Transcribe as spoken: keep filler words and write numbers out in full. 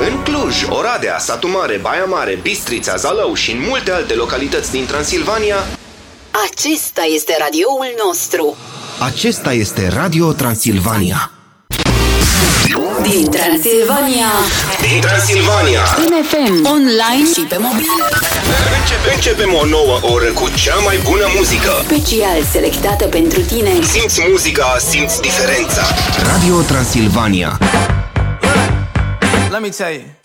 În Cluj, Oradea, Satu Mare, Baia Mare, Bistrița, Zalău și în multe alte localități din Transilvania. Acesta este radioul nostru. Acesta este Radio Transilvania. Din Transilvania. Din Transilvania. În F M, online și pe mobil. Începe, începem o nouă oră cu cea mai bună muzică. Special selectată pentru tine. Simți muzica, simți diferența. Radio Transilvania. Let me tell you.